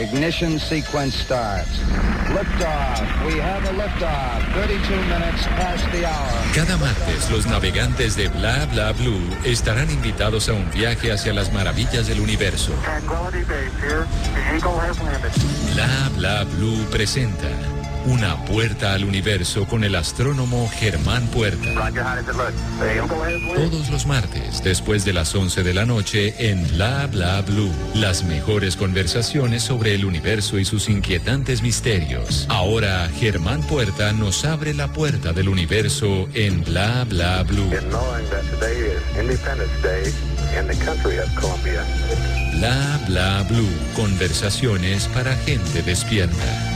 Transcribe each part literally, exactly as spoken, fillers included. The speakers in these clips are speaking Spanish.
Ignition sequence starts. Liftoff. We have a liftoff. thirty-two minutes past the hour. Cada martes, los navegantes de Bla Bla Blue estarán invitados a un viaje hacia las maravillas del universo. Tranquility Base here. The Eagle has landed. Bla Bla Blue presenta Una puerta al universo con el astrónomo Germán Puerta. Roger, how does it look? The Eagle has landed. Todos los martes, después de las once de la noche, en Bla Bla Blue. Las mejores conversaciones sobre el universo y sus inquietantes misterios. Ahora, Germán Puerta nos abre la puerta del universo en Bla Bla Blue. And knowing that today is Independence Day in the country of Colombia. Bla Bla Blue. Conversaciones para gente despierta.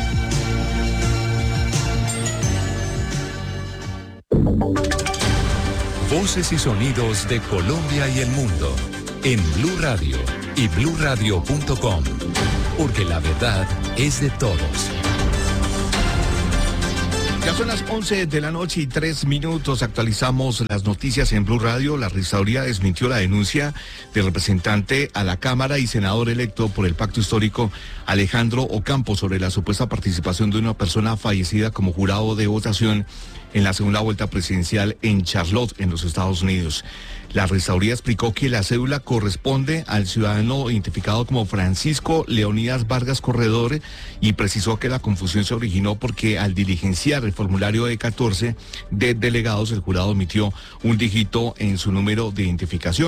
Voces y sonidos de Colombia y el mundo en Blue Radio y blue radio punto com, porque la verdad es de todos. Ya son las once de la noche y tres minutos. Actualizamos las noticias en Blue Radio. La registraduría desmintió la denuncia del representante a la Cámara y senador electo por el Pacto Histórico, Alejandro Ocampo, sobre la supuesta participación de una persona fallecida como jurado de votación en la segunda vuelta presidencial en Charlotte, en los Estados Unidos. La registraduría explicó que la cédula corresponde al ciudadano identificado como Francisco Leonidas Vargas Corredor y precisó que la confusión se originó porque al diligenciar el formulario E catorce de delegados, el jurado omitió un dígito en su número de identificación.